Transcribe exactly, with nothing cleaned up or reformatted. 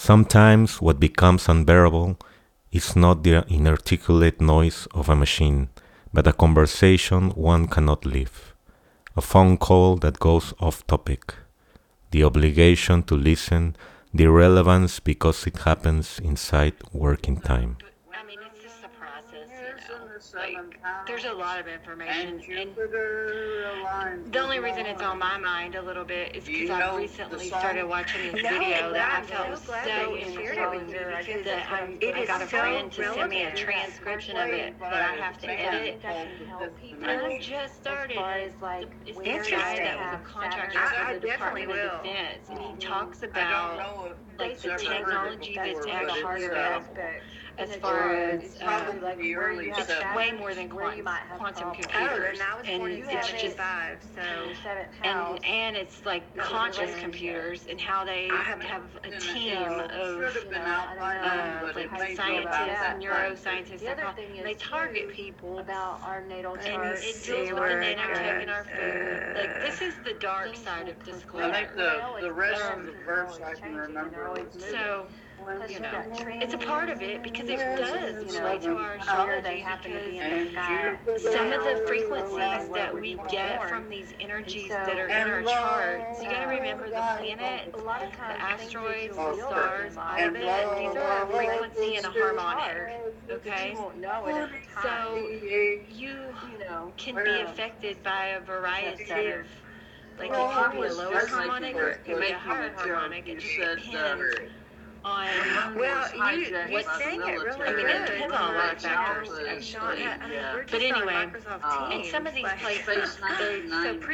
Sometimes what becomes unbearable is not the inarticulate noise of a machine, but a conversation one cannot leave, a phone call that goes off topic, the obligation to listen, the irrelevance because it happens inside working time. I mean, it's just a process, you know. Like, there's a lot of information, and the only reason it's on my mind a little bit is because I recently started watching this video that I felt was so influential that I'm, I got a friend to send me a transcription of it that I have to edit. And I just started. It's this guy that was a contractor for the Department of Defense, and he talks about like the technology that's actually available as far as uh, it's way more than quantum, quantum computers, and it's just and and it's like conscious computers and how they have a team of uh, like scientists and neuroscientists and they target people and it deals with the nanotech in our food. Like, this is the dark side of disclosure. I think the, the rest of the verse I can remember. So, you know, it's a part of it because it does relate to our astrology because some of the frequencies that we get from these energies that are in our charts, you gotta remember the planet, the asteroids, the stars, all of it, these are a frequency and a harmonic, okay? So, you can be affected by a variety of, like, it could be a lower harmonic or it could be a higher harmonic, it just depends on well, you, you're what's, saying it really I mean, good. it depends on a lot of factors, It's actually. not- I mean, we're just But on anyway, Microsoft in Teams, some of these like- places, they're so